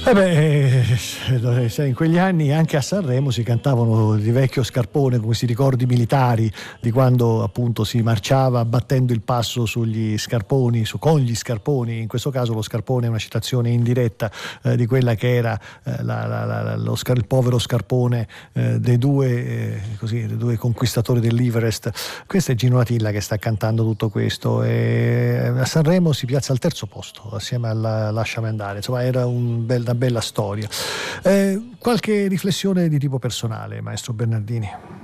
In quegli anni anche a Sanremo si cantavano di vecchio scarpone, come questi ricordi militari di quando appunto si marciava battendo il passo sugli scarponi, con gli scarponi. In questo caso lo scarpone è una citazione indiretta di quella che era il povero scarpone dei due conquistatori dell'Everest. Questo è Gino Latilla che sta cantando tutto questo, e a Sanremo si piazza al terzo posto assieme alla Lasciami andare. Insomma, era una bella storia. Qualche riflessione di tipo personale, maestro Bernardini?